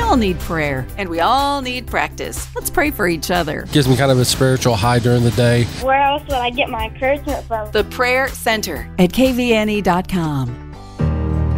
all need prayer, and we all need practice. Let's pray for each other. Gives me kind of a spiritual high during the day. Where else would I get my encouragement from? The Prayer Center at kvne.com.